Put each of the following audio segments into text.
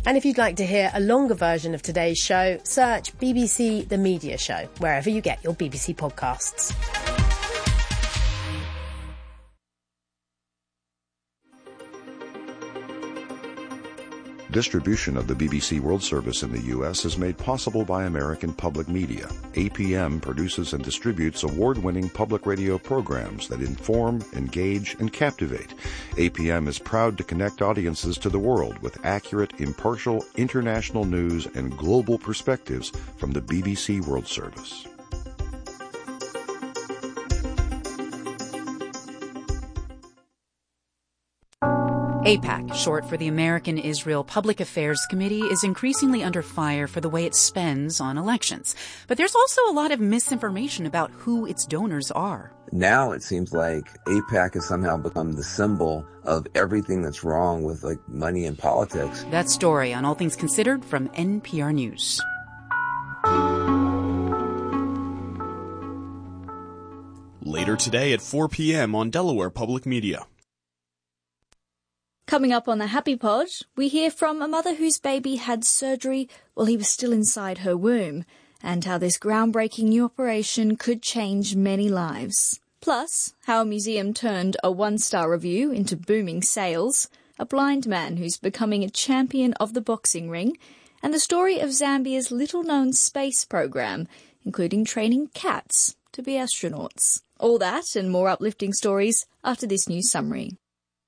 And if you'd like to hear a longer version of today's show, search BBC The Media Show, wherever you get your BBC podcasts. Distribution of the BBC World Service in the U.S. is made possible by American Public Media. APM produces and distributes award-winning public radio programs that inform, engage, and captivate. APM is proud to connect audiences to the world with accurate, impartial, international news and global perspectives from the BBC World Service. AIPAC, short for the American Israel Public Affairs Committee, is increasingly under fire for the way it spends on elections. But there's also a lot of misinformation about who its donors are. Now it seems like AIPAC has somehow become the symbol of everything that's wrong with money and politics. That story on All Things Considered from NPR News. Later today at 4 p.m. on Delaware Public Media. Coming up on the Happy Pod, we hear from a mother whose baby had surgery while he was still inside her womb, and how this groundbreaking new operation could change many lives. Plus, how a museum turned a one-star review into booming sales, a blind man who's becoming a champion of the boxing ring, and the story of Zambia's little-known space program, including training cats to be astronauts. All that and more uplifting stories after this news summary.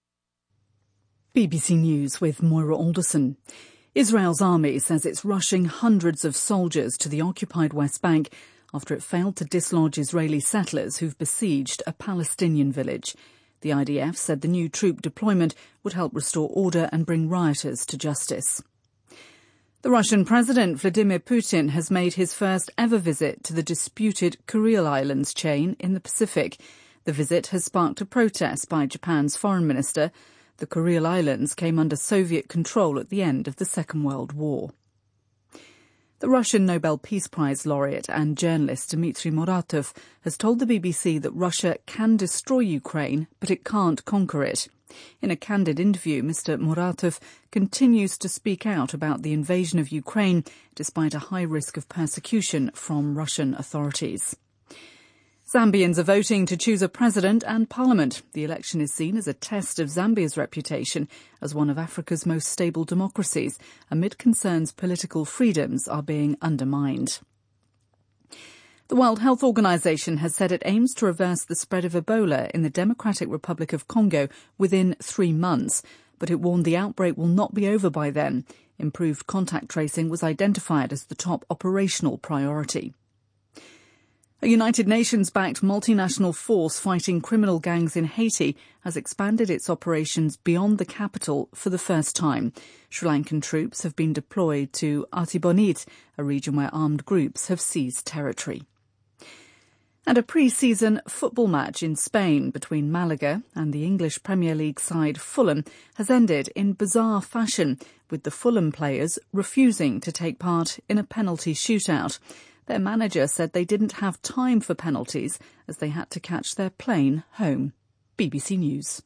BBC News with Moira Alderson. Israel's army says it's rushing hundreds of soldiers to the occupied West Bank after it failed to dislodge Israeli settlers who've besieged a Palestinian village. The IDF said the new troop deployment would help restore order and bring rioters to justice. The Russian President Vladimir Putin has made his first ever visit to the disputed Kuril Islands chain in the Pacific. The visit has sparked a protest by Japan's foreign minister. The Kuril Islands came under Soviet control at the end of the Second World War. The Russian Nobel Peace Prize laureate and journalist Dmitry Muratov has told the BBC that Russia can destroy Ukraine, but it can't conquer it. In a candid interview, Mr. Muratov continues to speak out about the invasion of Ukraine, despite a high risk of persecution from Russian authorities. Zambians are voting to choose a president and parliament. The election is seen as a test of Zambia's reputation as one of Africa's most stable democracies, amid concerns political freedoms are being undermined. The World Health Organization has said it aims to reverse the spread of Ebola in the Democratic Republic of Congo within 3 months, but it warned the outbreak will not be over by then. Improved contact tracing was identified as the top operational priority. A United Nations-backed multinational force fighting criminal gangs in Haiti has expanded its operations beyond the capital for the first time. Sri Lankan troops have been deployed to Artibonite, a region where armed groups have seized territory. And a pre-season football match in Spain between Malaga and the English Premier League side Fulham has ended in bizarre fashion, with the Fulham players refusing to take part in a penalty shootout. Their manager said they didn't have time for penalties as they had to catch their plane home. BBC News.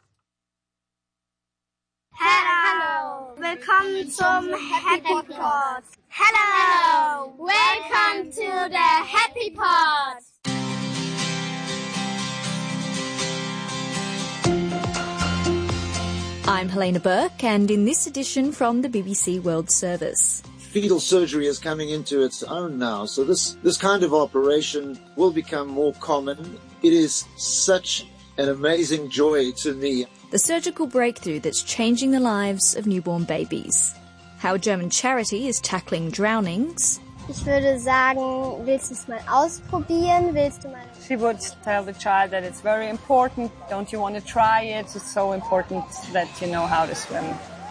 Hello. Willkommen zum Happy Pod. Hello. Welcome to the Happy Pod. I'm Helena Burke, and in this edition from the BBC World Service. Fetal surgery is coming into its own now, so this kind of operation will become more common. It is such an amazing joy to me. The surgical breakthrough that's changing the lives of newborn babies. How a German charity is tackling drownings. Ich würde sagen, willst du es mal ausprobieren? Willst du mal? She would tell the child that it's very important. Don't you want to try it? It's so important that you know how to swim.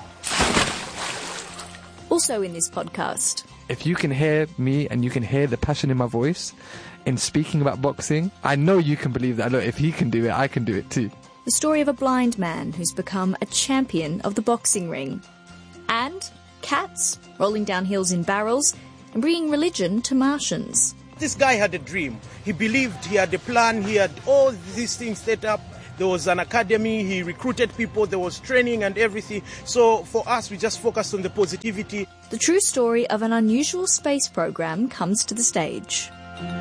Also in this podcast. If you can hear me and you can hear the passion in my voice in speaking about boxing, I know you can believe that. Look, if he can do it, I can do it too. The story of a blind man who's become a champion of the boxing ring. And cats rolling down hills in barrels and bringing religion to Martians. This guy had a dream. He believed, he had a plan, he had all these things set up. There was an academy, he recruited people, there was training and everything. So for us, we just focused on the positivity. The true story of an unusual space program comes to the stage.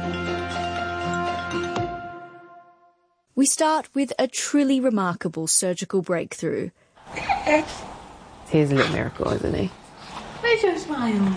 We start with a truly remarkable surgical breakthrough. He's a little miracle, isn't he? Where's your smile?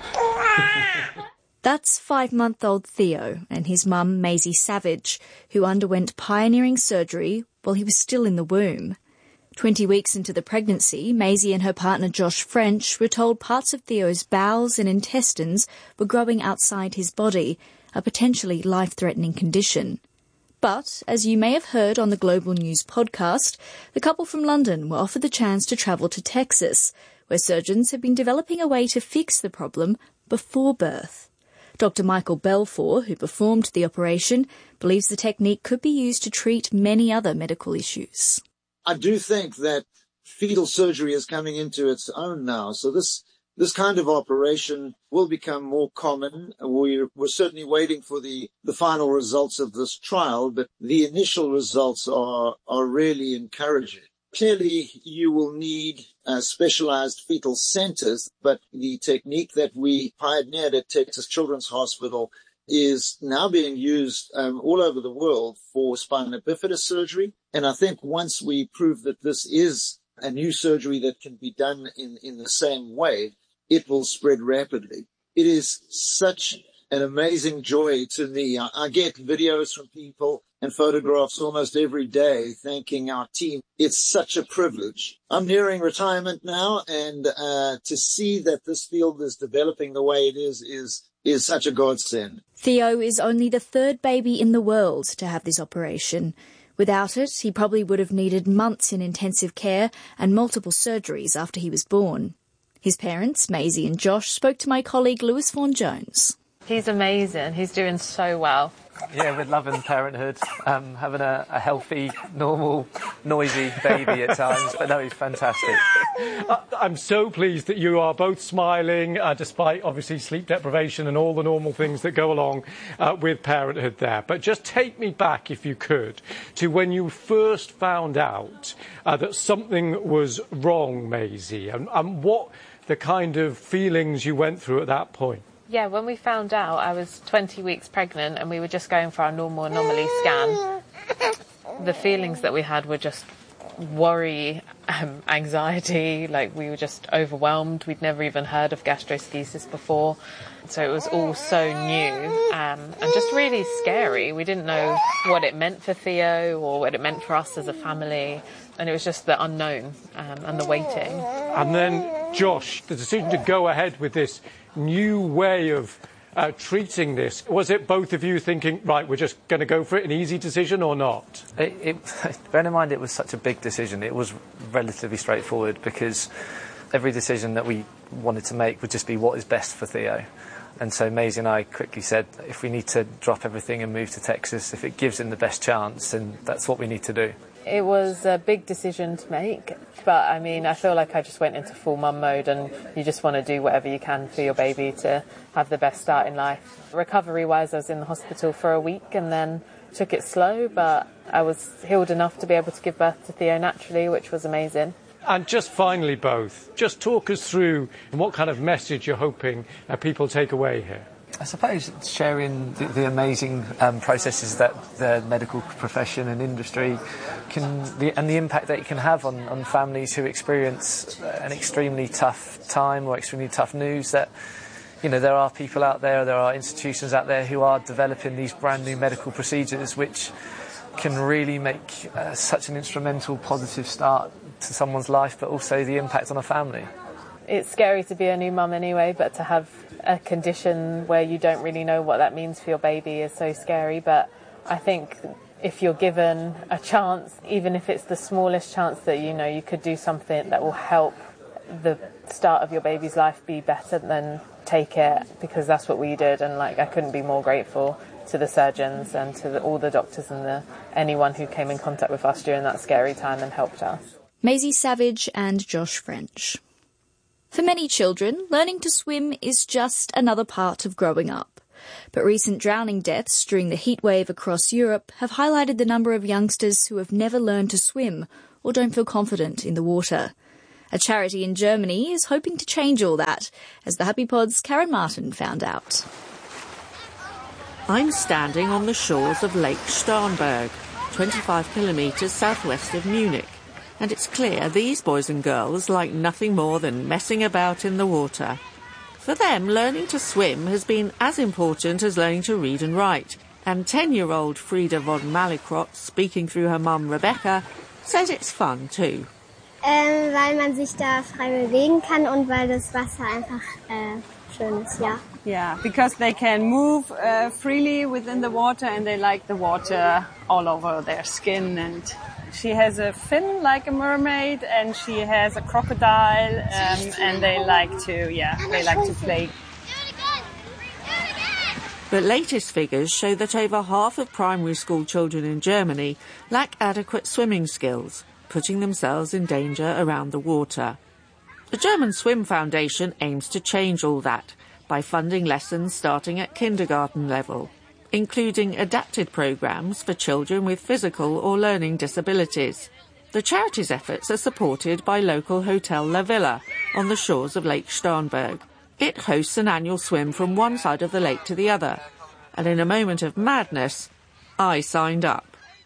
That's 5-month-old Theo and his mum, Maisie Savage, who underwent pioneering surgery while he was still in the womb. 20 weeks into the pregnancy, Maisie and her partner Josh French were told parts of Theo's bowels and intestines were growing outside his body, a potentially life-threatening condition. But, as you may have heard on the Global News podcast, the couple from London were offered the chance to travel to Texas, where surgeons have been developing a way to fix the problem before birth. Dr. Michael Belfour, who performed the operation, believes the technique could be used to treat many other medical issues. I do think that fetal surgery is coming into its own now. So this kind of operation will become more common. We're certainly waiting for the final results of this trial, but the initial results are really encouraging. Clearly, you will need specialized fetal centers, but the technique that we pioneered at Texas Children's Hospital is now being used all over the world for spina bifida surgery. And I think once we prove that this is a new surgery that can be done in the same way, it will spread rapidly. It is such an amazing joy to me. I get videos from people and photographs almost every day thanking our team. It's such a privilege. I'm nearing retirement now, and to see that this field is developing the way it is such a godsend. Theo is only the third baby in the world to have this operation. Without it, he probably would have needed months in intensive care and multiple surgeries after he was born. His parents, Maisie and Josh, spoke to my colleague Lewis Vaughan-Jones. He's amazing. He's doing so well. Yeah, we're loving parenthood, having a healthy, normal, noisy baby at times, but no, he's fantastic. I'm so pleased that you are both smiling, despite obviously sleep deprivation and all the normal things that go along with parenthood there. But just take me back, if you could, to when you first found out that something was wrong, Maisie, and what the kind of feelings you went through at that point. Yeah, when we found out, I was 20 weeks pregnant and we were just going for our normal anomaly scan. The feelings that we had were just worry, anxiety, like we were just overwhelmed. We'd never even heard of gastroschisis before. So it was all so new and just really scary. We didn't know what it meant for Theo or what it meant for us as a family. And it was just the unknown and the waiting. And then, Josh, the decision to go ahead with this new way of treating this, was it both of you thinking, right, we're just going to go for it, an easy decision or not? Bear in mind it was such a big decision. It was relatively straightforward because every decision that we wanted to make would just be what is best for Theo. And so Maisie and I quickly said, if we need to drop everything and move to Texas, if it gives him the best chance, then that's what we need to do. It was a big decision to make, but I mean, I feel like I just went into full mum mode and you just want to do whatever you can for your baby to have the best start in life. Recovery-wise, I was in the hospital for a week and then took it slow, but I was healed enough to be able to give birth to Theo naturally, which was amazing. And just finally, both, just talk us through what kind of message you're hoping people take away here. I suppose sharing the amazing processes that the medical profession and industry and the impact that it can have on families who experience an extremely tough time or extremely tough news, that there are people out there are institutions out there who are developing these brand new medical procedures which can really make such an instrumental positive start to someone's life, but also the impact on a family. It's scary to be a new mum anyway, but to have a condition where you don't really know what that means for your baby is so scary. But I think if you're given a chance, even if it's the smallest chance that you could do something that will help the start of your baby's life be better, then take it, because that's what we did. And I couldn't be more grateful to the surgeons and to all the doctors and anyone who came in contact with us during that scary time and helped us. Maisie Savage and Josh French. For many children, learning to swim is just another part of growing up. But recent drowning deaths during the heatwave across Europe have highlighted the number of youngsters who have never learned to swim or don't feel confident in the water. A charity in Germany is hoping to change all that, as the Happy Pod's Karen Martin found out. I'm standing on the shores of Lake Starnberg, 25 kilometres southwest of Munich. And it's clear these boys and girls like nothing more than messing about in the water. For them, learning to swim has been as important as learning to read and write. And 10-year-old Frieda von Malikrot, speaking through her mum Rebecca, says it's fun too. Weil man sich da frei bewegen kann und weil das Wasser einfach schön ist, ja. Yeah, because they can move freely within the water and they like the water all over their skin. And she has a fin like a mermaid and she has a crocodile and they like to play. But latest figures show that over half of primary school children in Germany lack adequate swimming skills, putting themselves in danger around the water. The German Swim Foundation aims to change all that by funding lessons starting at kindergarten level, including adapted programmes for children with physical or learning disabilities. The charity's efforts are supported by local Hotel La Villa on the shores of Lake Starnberg. It hosts an annual swim from one side of the lake to the other, and in a moment of madness, I signed up.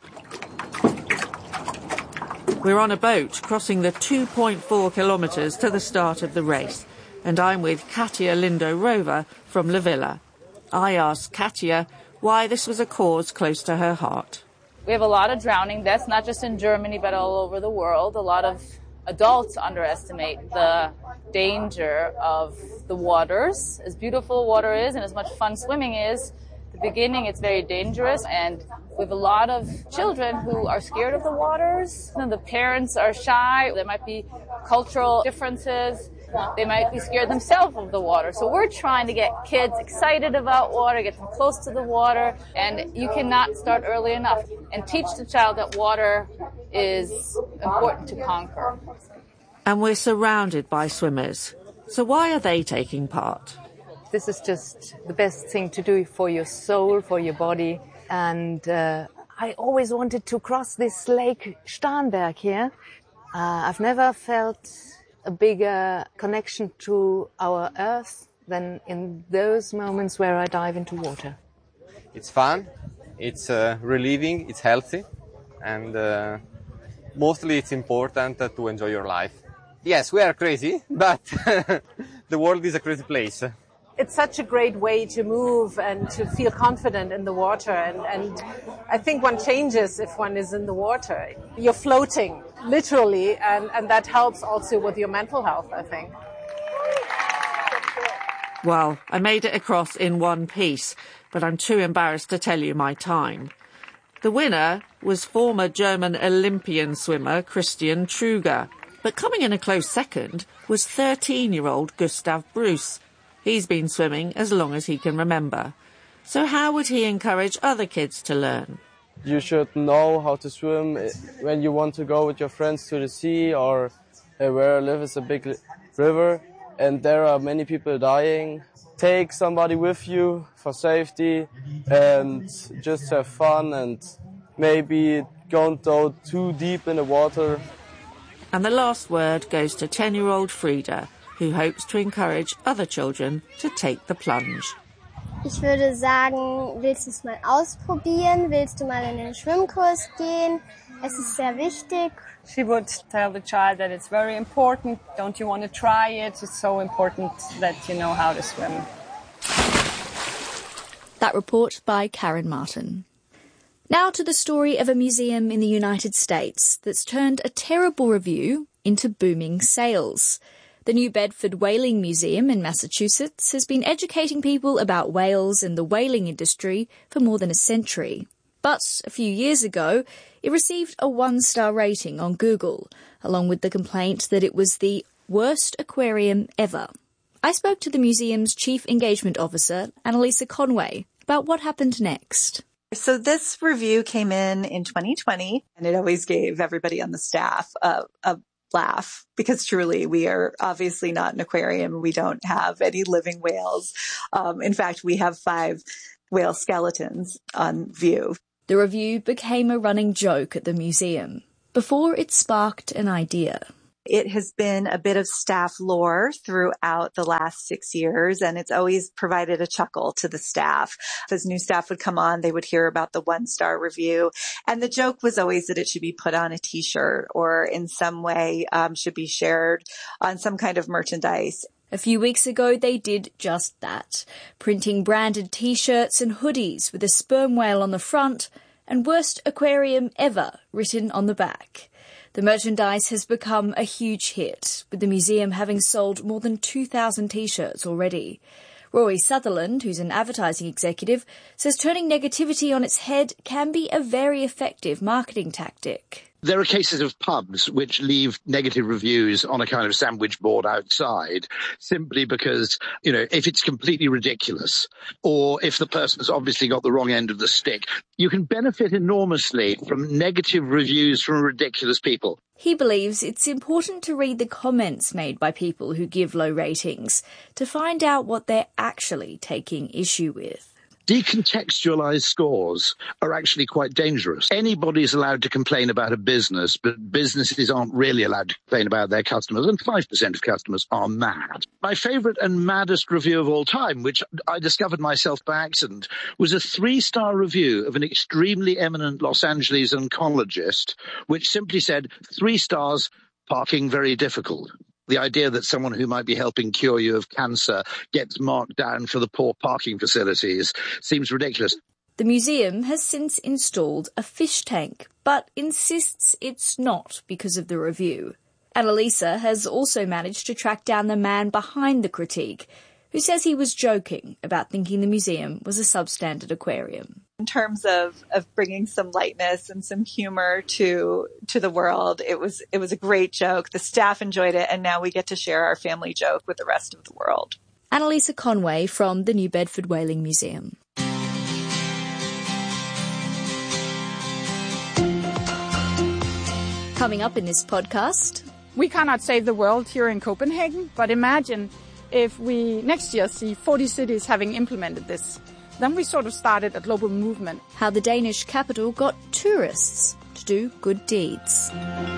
We're on a boat crossing the 2.4 kilometres to the start of the race, and I'm with Katja Lindo-Rover from La Villa. I asked Katja why this was a cause close to her heart. We have a lot of drowning deaths, not just in Germany, but all over the world. A lot of adults underestimate the danger of the waters. As beautiful water is and as much fun swimming is, at the beginning it's very dangerous, and we have a lot of children who are scared of the waters, and the parents are shy. There might be cultural differences. They might be scared themselves of the water. So we're trying to get kids excited about water, get them close to the water, and you cannot start early enough. And teach the child that water is important to conquer. And we're surrounded by swimmers. So why are they taking part? This is just the best thing to do for your soul, for your body. And I always wanted to cross this Lake Starnberg here. I've never felt a bigger connection to our Earth than in those moments where I dive into water. It's fun, it's relieving, it's healthy, and mostly it's important to enjoy your life. Yes, we are crazy, but the world is a crazy place. It's such a great way to move and to feel confident in the water, and I think one changes if one is in the water. You're floating, literally, and that helps also with your mental health, I think. Well, I made it across in one piece, but I'm too embarrassed to tell you my time. The winner was former German Olympian swimmer Christian Truger, but coming in a close second was 13-year-old Gustav Bruce. He's been swimming as long as he can remember. So how would he encourage other kids to learn? You should know how to swim when you want to go with your friends to the sea, or where I live is a big river and there are many people dying. Take somebody with you for safety and just have fun, and maybe don't go too deep in the water. And the last word goes to 10-year-old Frieda, who hopes to encourage other children to take the plunge. Ich würde sagen, willst du es mal ausprobieren? Willst du mal in den Schwimmkurs gehen? Es ist sehr wichtig. She would tell the child that it's very important. Don't you want to try it? It's so important that you know how to swim. That report by Karen Martin. Now to the story of a museum in the United States that's turned a terrible review into booming sales. The New Bedford Whaling Museum in Massachusetts has been educating people about whales and the whaling industry for more than a century. But a few years ago, it received a 1-star rating on Google, along with the complaint that it was the worst aquarium ever. I spoke to the museum's Chief Engagement Officer, Annalisa Conway, about what happened next. So this review came in 2020, and it always gave everybody on the staff a laugh because truly we are obviously not an aquarium. We don't have any living whales. In fact, we have 5 whale skeletons on view. The review became a running joke at the museum before it sparked an idea. It has been a bit of staff lore throughout the last 6 years, and it's always provided a chuckle to the staff. As new staff would come on, they would hear about the 1-star review. And the joke was always that it should be put on a t-shirt or in some way should be shared on some kind of merchandise. A few weeks ago, they did just that, printing branded t-shirts and hoodies with a sperm whale on the front and "Worst Aquarium Ever" written on the back. The merchandise has become a huge hit, with the museum having sold more than 2,000 t-shirts already. Rory Sutherland, who's an advertising executive, says turning negativity on its head can be a very effective marketing tactic. There are cases of pubs which leave negative reviews on a kind of sandwich board outside simply because, if it's completely ridiculous or if the person's obviously got the wrong end of the stick, you can benefit enormously from negative reviews from ridiculous people. He believes it's important to read the comments made by people who give low ratings to find out what they're actually taking issue with. Decontextualized scores are actually quite dangerous. Anybody's allowed to complain about a business, but businesses aren't really allowed to complain about their customers, and 5% of customers are mad. My favourite and maddest review of all time, which I discovered myself by accident, was a 3-star review of an extremely eminent Los Angeles oncologist, which simply said, 3 stars, parking very difficult. The idea that someone who might be helping cure you of cancer gets marked down for the poor parking facilities seems ridiculous. The museum has since installed a fish tank, but insists it's not because of the review. Annalisa has also managed to track down the man behind the critique, who says he was joking about thinking the museum was a substandard aquarium. In terms of bringing some lightness and some humor to the world, it was a great joke. The staff enjoyed it, and now we get to share our family joke with the rest of the world. Annalisa Conway from the New Bedford Whaling Museum. Coming up in this podcast, we cannot save the world here in Copenhagen, but imagine if we next year see 40 cities having implemented this. Then we sort of started a global movement. How the Danish capital got tourists to do good deeds.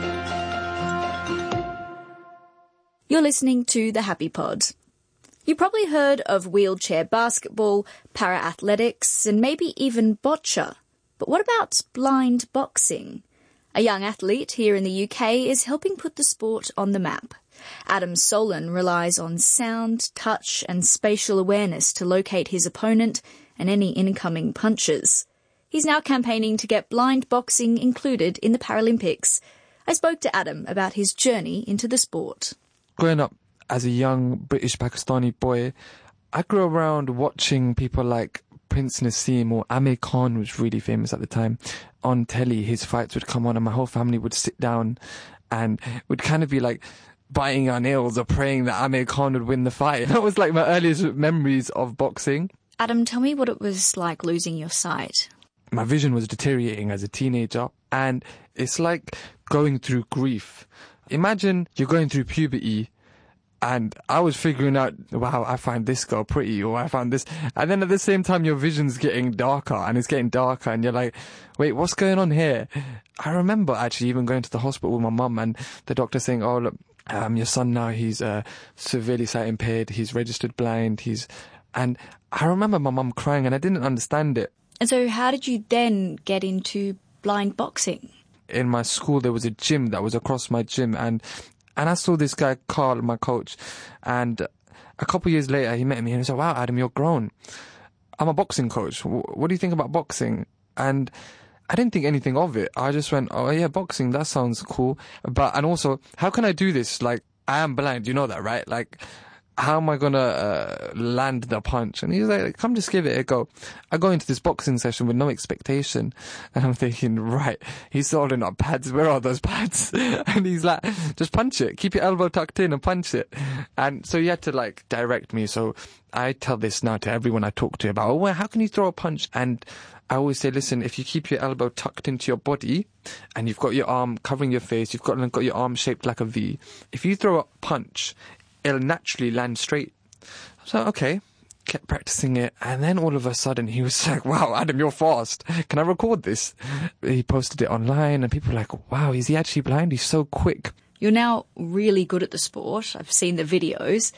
You're listening to The Happy Pod. You probably heard of wheelchair basketball, para-athletics, and maybe even bocce. But what about blind boxing? A young athlete here in the UK is helping put the sport on the map. Adam Solon relies on sound, touch and spatial awareness to locate his opponent and any incoming punches. He's now campaigning to get blind boxing included in the Paralympics. I spoke to Adam about his journey into the sport. Growing up as a young British Pakistani boy, I grew around watching people like Prince Naseem or Amir Khan, was really famous at the time. On telly, his fights would come on and my whole family would sit down and would kind of be like biting our nails or praying that Amir Khan would win the fight. That was like my earliest memories of boxing. Adam, tell me what it was like losing your sight. My vision was deteriorating as a teenager, and it's like going through grief. Imagine you're going through puberty, and I was figuring out, wow, I find this girl pretty, or I found this. And then at the same time, your vision's getting darker, and it's getting darker, and you're like, wait, what's going on here? I remember actually even going to the hospital with my mum, and the doctor saying, oh, look, your son now, he's severely sight impaired, he's registered blind, And I remember my mum crying, and I didn't understand it. And so how did you then get into blind boxing? In my school, there was a gym that was across my gym, and I saw this guy, Carl, my coach, and a couple of years later, he met me, and he said, wow, Adam, you're grown. I'm a boxing coach. What do you think about boxing? And I didn't think anything of it. I just went, oh yeah, boxing, that sounds cool. And also, how can I do this? Like, I am blind, you know that, right? Like, how am I going to land the punch? And he was like, come just give it a go. I go into this boxing session with no expectation. And I'm thinking, right, he's holding up pads. Where are those pads? And he's like, just punch it. Keep your elbow tucked in and punch it. And so he had to like direct me. So I tell this now to everyone I talk to about, well, how can you throw a punch? And I always say, listen, if you keep your elbow tucked into your body and you've got your arm covering your face, you've got your arm shaped like a V, if you throw a punch, it'll naturally land straight. So, okay, kept practicing it. And then all of a sudden he was like, wow, Adam, you're fast. Can I record this? He posted it online and people were like, wow, is he actually blind? He's so quick. You're now really good at the sport. I've seen the videos.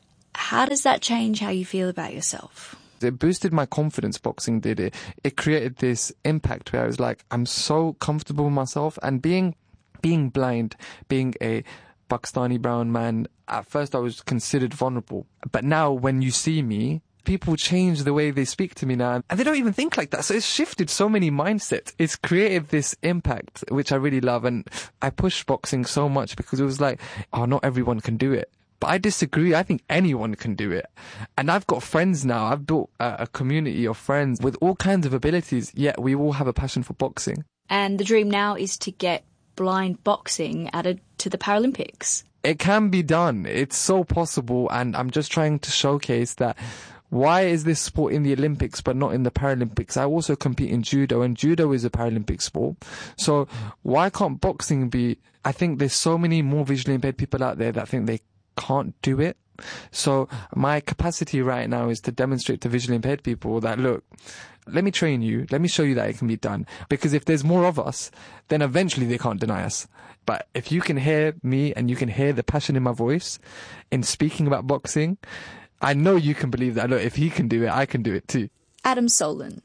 How does that change how you feel about yourself? It boosted my confidence, boxing did it. It created this impact where I was like, I'm so comfortable with myself. And being blind, being a Pakistani brown man, at first I was considered vulnerable. But now when you see me, people change the way they speak to me now. And they don't even think like that. So it's shifted so many mindsets. It's created this impact, which I really love. And I push boxing so much because it was like, oh, not everyone can do it. But I disagree. I think anyone can do it. And I've got friends now. I've built a community of friends with all kinds of abilities, yet we all have a passion for boxing. And the dream now is to get blind boxing added to the Paralympics. It can be done. It's so possible. And I'm just trying to showcase that. Why is this sport in the Olympics but not in the Paralympics? I also compete in judo, and judo is a Paralympic sport. So why can't boxing be? I think there's so many more visually impaired people out there that think they can't do it. So my capacity right now is to demonstrate to visually impaired people that, look, let me train you. Let me show you that it can be done. Because if there's more of us, then eventually they can't deny us. But if you can hear me and you can hear the passion in my voice in speaking about boxing, I know you can believe that. Look, if he can do it, I can do it too. Adam Solon.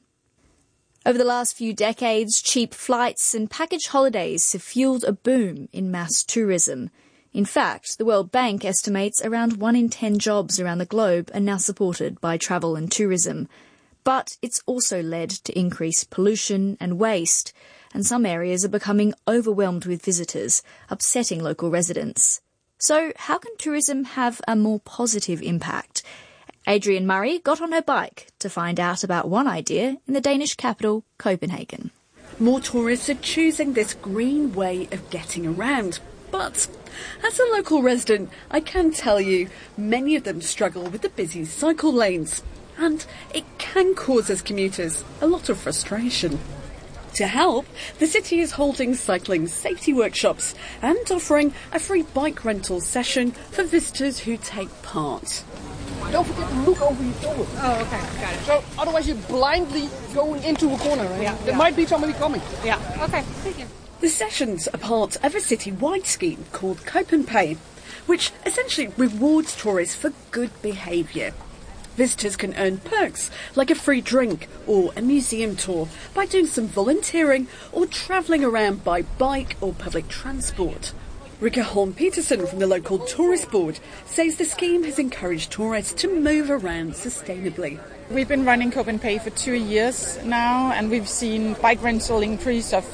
Over the last few decades, cheap flights and package holidays have fueled a boom in mass tourism. In fact, the World Bank estimates around 1 in 10 jobs around the globe are now supported by travel and tourism. But it's also led to increased pollution and waste, and some areas are becoming overwhelmed with visitors, upsetting local residents. So how can tourism have a more positive impact? Adrian Murray got on her bike to find out about one idea in the Danish capital, Copenhagen. More tourists are choosing this green way of getting around. But as a local resident, I can tell you many of them struggle with the busy cycle lanes. And it can cause us commuters a lot of frustration. To help, the city is holding cycling safety workshops and offering a free bike rental session for visitors who take part. Don't forget to look over your shoulder. Oh, okay, got it. So otherwise you're blindly going into a corner, right? Yeah, There might be somebody coming. Yeah, okay, thank you. The sessions are part of a city-wide scheme called CopenPay, which essentially rewards tourists for good behaviour. Visitors can earn perks like a free drink or a museum tour by doing some volunteering or travelling around by bike or public transport. Rikke Holm Petersen from the local tourist board says the scheme has encouraged tourists to move around sustainably. We've been running CopenPay for 2 years now, and we've seen bike rental increase of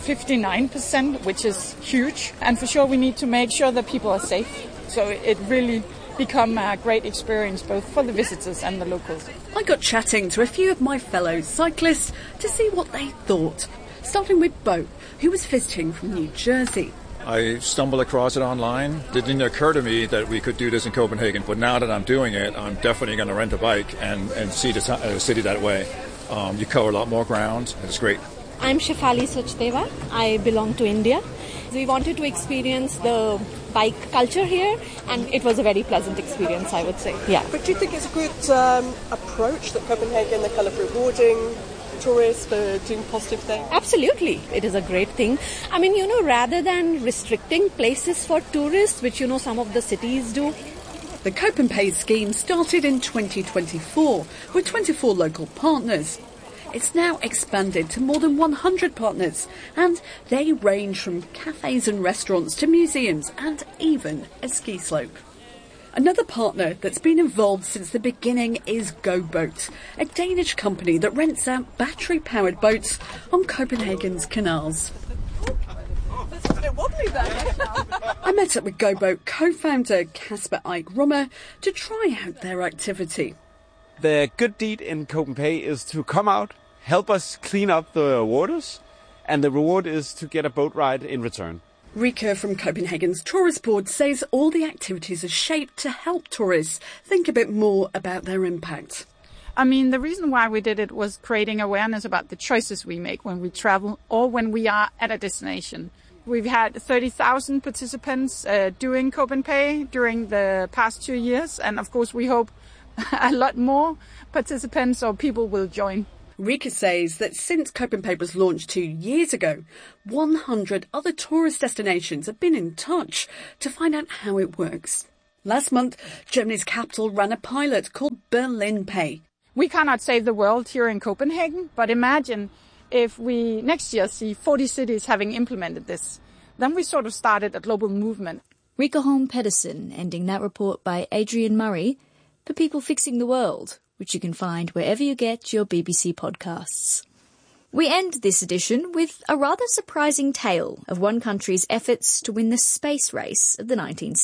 59%, which is huge. And for sure we need to make sure that people are safe. So it really become a great experience both for the visitors and the locals. I got chatting to a few of my fellow cyclists to see what they thought, starting with Bo, who was visiting from New Jersey. I stumbled across it online. It didn't occur to me that we could do this in Copenhagen, but now that I'm doing it, I'm definitely going to rent a bike and see the city that way. You cover a lot more ground. It's great. I'm Shefali Sachdeva. I belong to India. We wanted to experience the bike culture here, and it was a very pleasant experience, I would say. Yeah. But do you think it's a good approach that Copenhagen, they're kind of rewarding tourists for doing positive things? Absolutely. It is a great thing. I mean, rather than restricting places for tourists, which, some of the cities do. The CopenPay scheme started in 2024 with 24 local partners. It's now expanded to more than 100 partners, and they range from cafes and restaurants to museums and even a ski slope. Another partner that's been involved since the beginning is GoBoat, a Danish company that rents out battery-powered boats on Copenhagen's canals. I met up with GoBoat co-founder Kasper Eik Rummer to try out their activity. The good deed in CopenPay is to come out, help us clean up the waters, and the reward is to get a boat ride in return. Rikke from Copenhagen's tourist board says all the activities are shaped to help tourists think a bit more about their impact. I mean, the reason why we did it was creating awareness about the choices we make when we travel or when we are at a destination. We've had 30,000 participants doing Copenhagen during the past 2 years. And of course, we hope a lot more participants or people will join. Rika says that since Copenhagen was launched 2 years ago, 100 other tourist destinations have been in touch to find out how it works. Last month, Germany's capital ran a pilot called Berlin Pay. We cannot save the world here in Copenhagen, but imagine if we next year see 40 cities having implemented this. Then we sort of started a global movement. Rika Holm Pedersen ending that report by Adrian Murray for People Fixing the World, which you can find wherever you get your BBC podcasts. We end this edition with a rather surprising tale of one country's efforts to win the space race of the 1960s.